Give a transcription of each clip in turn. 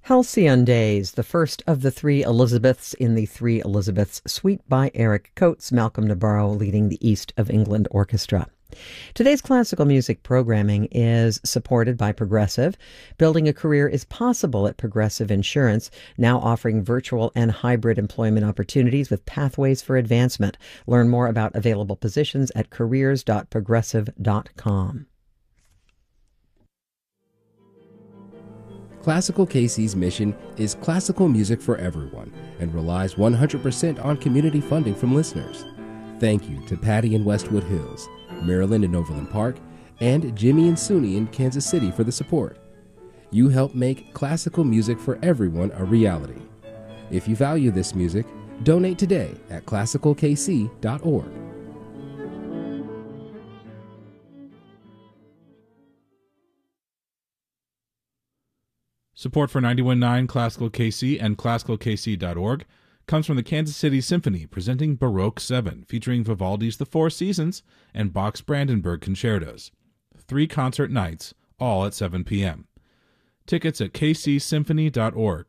Halcyon Days, the first of the three Elizabeths in the Three Elizabeths suite by Eric Coates, Malcolm Nabarro leading the East of England Orchestra. Today's classical music programming is supported by Progressive. Building a career is possible at Progressive Insurance, now offering virtual and hybrid employment opportunities with pathways for advancement. Learn more about available positions at careers.progressive.com. Classical KC's mission is classical music for everyone and relies 100% on community funding from listeners. Thank you to Patty in Westwood Hills, Maryland in Overland Park, and Jimmy and Suni in Kansas City for the support. You help make classical music for everyone a reality. If you value this music, donate today at classicalkc.org. Support for 91.9 Classical KC and classicalkc.org comes from the Kansas City Symphony presenting Baroque 7, featuring Vivaldi's The Four Seasons and Bach's Brandenburg Concertos. 3 concert nights, all at 7 p.m. Tickets at kcsymphony.org.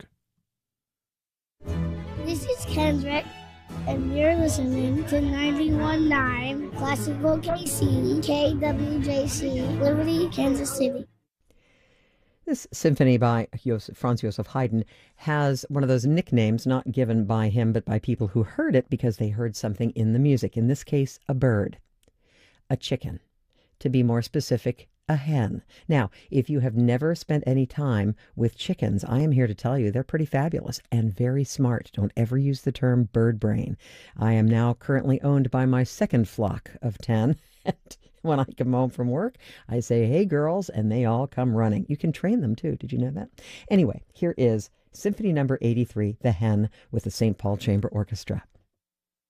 This is Kendrick, and you're listening to 91.9 Classical KC, KWJC, Liberty, Kansas City. This symphony by Franz Joseph Haydn has one of those nicknames not given by him but by people who heard it because they heard something in the music. In this case, a bird, a chicken. To be more specific, a hen. Now, if you have never spent any time with chickens, I am here to tell you they're pretty fabulous and very smart. Don't ever use the term bird brain. I am now currently owned by my second flock of 10. When I come home from work, I say, hey, girls, and they all come running. You can train them, too. Did you know that? Anyway, here is Symphony Number 83, The Hen, with the St. Paul Chamber Orchestra.